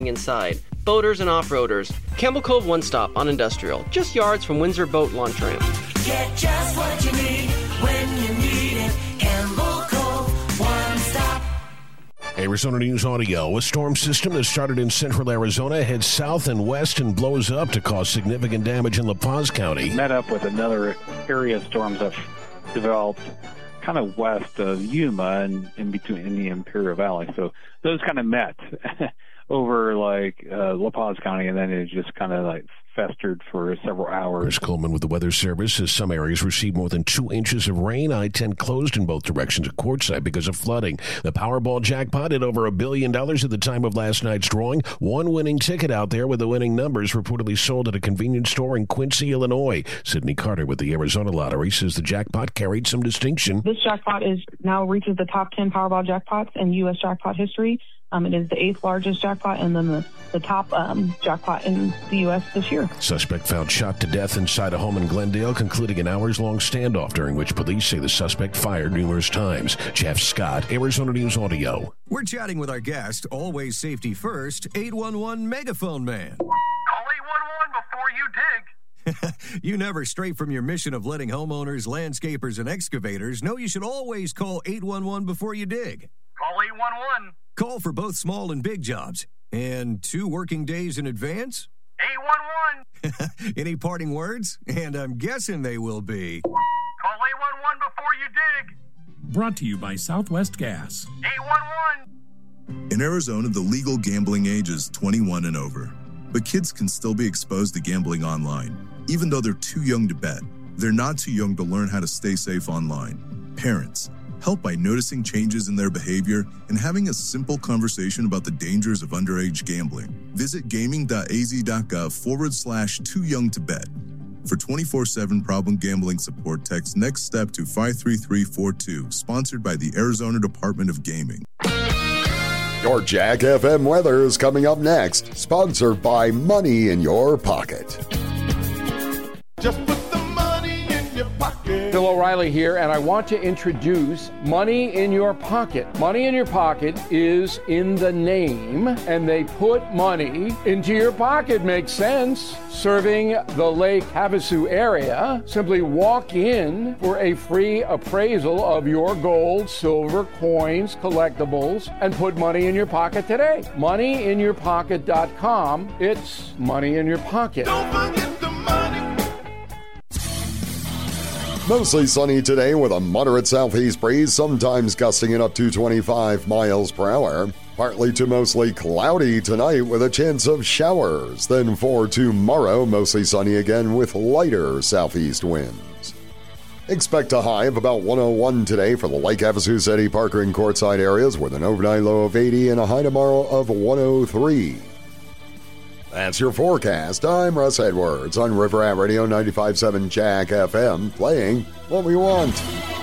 inside. Boaters and off-roaders. Campbell Cove One Stop on Industrial, just yards from Windsor Boat Launch Ramp. Get just what you need when you need it. Campbell Cove One Stop. Arizona News Audio. A storm system that started in central Arizona heads south and west and blows up to cause significant damage in La Paz County. Met up with another area of storms that developed kind of west of Yuma and in the Imperial Valley. So those kind of met over La Paz County, and then it just kind of festered for several hours. Chris Coleman with the Weather Service says some areas received more than 2 inches of rain. I-10 closed in both directions at Quartzsite because of flooding. The Powerball jackpot at over $1 billion at the time of last night's drawing. One winning ticket out there with the winning numbers reportedly sold at a convenience store in Quincy, Illinois. Sydney Carter with the Arizona Lottery says the jackpot carried some distinction. This jackpot now reaches the top 10 Powerball jackpots in U.S. jackpot history. It is the 8th largest jackpot and then the top jackpot in the U.S. this year. Suspect found shot to death inside a home in Glendale, concluding an hours-long standoff during which police say the suspect fired numerous times. Jeff Scott, Arizona News Audio. We're chatting with our guest, always safety first, 811 Megaphone Man. Call 811 before you dig. You never stray from your mission of letting homeowners, landscapers, and excavators know you should always call 811 before you dig. Call 811. Call for both small and big jobs. And 2 working days in advance? 811. Any parting words? And I'm guessing they will be. Call 811 before you dig. Brought to you by Southwest Gas. 811. In Arizona, the legal gambling age is 21 and over. But kids can still be exposed to gambling online, even though they're too young to bet. They're not too young to learn how to stay safe online. Parents, help by noticing changes in their behavior and having a simple conversation about the dangers of underage gambling. Visit gaming.az.gov/too young to bet. For 24/7 problem gambling support, text Next Step to 53342, sponsored by the Arizona Department of Gaming. Your Jack FM weather is coming up next, sponsored by Money in Your Pocket. Just put the money in your pocket. Bill O'Reilly here, and I want to introduce Money in Your Pocket. Money in Your Pocket is in the name, and they put money into your pocket. Makes sense. Serving the Lake Havasu area, simply walk in for a free appraisal of your gold, silver, coins, collectibles, and put money in your pocket today. MoneyInYourPocket.com. It's money in your pocket. Don't forget the money. Mostly sunny today with a moderate southeast breeze, sometimes gusting in up to 25 miles per hour. Partly to mostly cloudy tonight with a chance of showers. Then for tomorrow, mostly sunny again with lighter southeast winds. Expect a high of about 101 today for the Lake Havasu, City, Parker, and Quartzsite areas with an overnight low of 80 and a high tomorrow of 103. That's your forecast. I'm Russ Edwards on River Rat Radio 95.7 Jack FM, playing what we want.